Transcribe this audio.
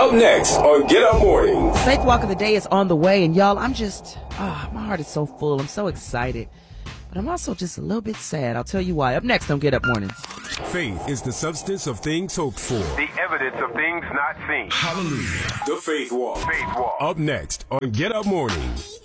Up next on Get Up Mornings. Faith Walk of the Day is on the way, and y'all, I'm just, my heart is so full. I'm so excited, but I'm also just a little bit sad. I'll tell you why. Up next on Get Up Mornings. Faith is the substance of things hoped for. The evidence of things not seen. Hallelujah. The Faith Walk. Faith Walk. Up next on Get Up Mornings.